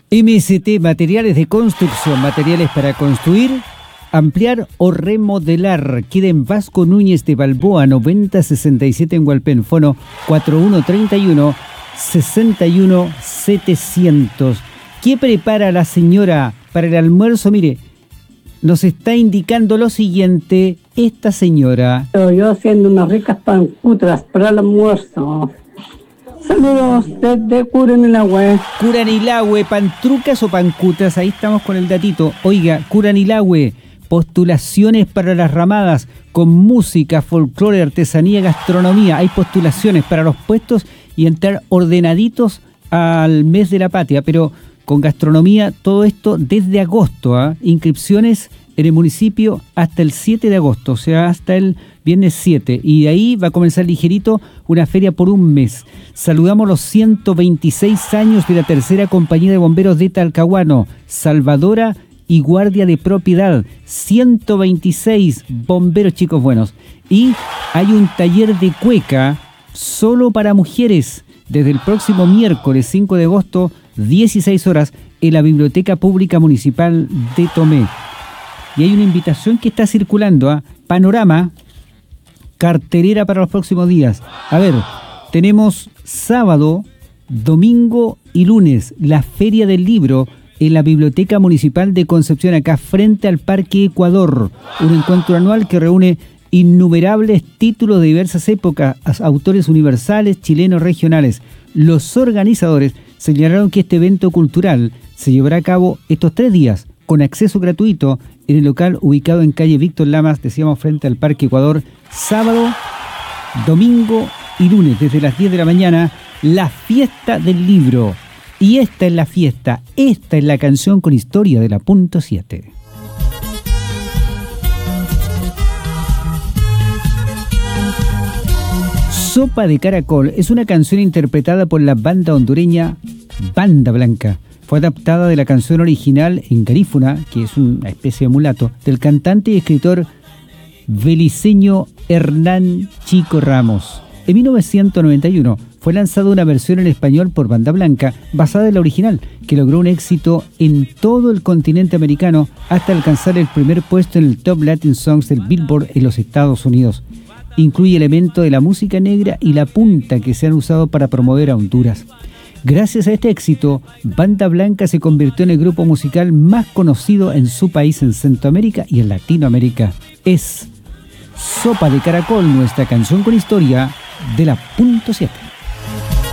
MST, materiales de construcción, materiales para construir, ampliar o remodelar. Queda en Vasco Núñez de Balboa, 9067 en Hualpén. Fono 4131-61700. ¿Qué prepara la señora para el almuerzo? Mire, nos está indicando lo siguiente esta señora. Yo haciendo unas ricas pancutras para el almuerzo. Saludos desde Curanilahue. Curanilahue, pantrucas o pancutas, ahí estamos con el datito. Oiga, Curanilahue, postulaciones para las ramadas con música, folclore, artesanía, gastronomía. Hay postulaciones para los puestos y entrar ordenaditos al mes de la patria, pero con gastronomía, todo esto desde agosto, ¿eh? Inscripciones en el municipio hasta el 7 de agosto, o sea, hasta el viernes 7. Y de ahí va a comenzar ligerito una feria por un mes. Saludamos los 126 años de la tercera compañía de bomberos de Talcahuano, salvadora y guardia de propiedad. 126 bomberos, chicos buenos. Y hay un taller de cueca solo para mujeres desde el próximo miércoles 5 de agosto, 16 horas, en la Biblioteca Pública Municipal de Tomé. Y hay una invitación que está circulando a Panorama, cartelera para los próximos días. A ver, tenemos sábado, domingo y lunes la Feria del Libro en la Biblioteca Municipal de Concepción, acá frente al Parque Ecuador. Un encuentro anual que reúne innumerables títulos de diversas épocas, autores universales, chilenos, regionales. Los organizadores señalaron que este evento cultural se llevará a cabo estos 3 días con acceso gratuito en el local ubicado en calle Víctor Lamas, decíamos, frente al Parque Ecuador, sábado, domingo y lunes, desde las 10 de la mañana, la fiesta del libro. Y esta es la fiesta, esta es la canción con historia de la punto 7. Sopa de Caracol es una canción interpretada por la banda hondureña Banda Blanca. Fue adaptada de la canción original en garífuna, que es una especie de mulato, del cantante y escritor beliceño Hernán Chico Ramos. En 1991 fue lanzada una versión en español por Banda Blanca, basada en la original, que logró un éxito en todo el continente americano hasta alcanzar el primer puesto en el Top Latin Songs del Billboard en los Estados Unidos. Incluye elementos de la música negra y la punta que se han usado para promover a Honduras. Gracias a este éxito, Banda Blanca se convirtió en el grupo musical más conocido en su país, en Centroamérica y en Latinoamérica. Es Sopa de Caracol, nuestra canción con historia de la punto 7.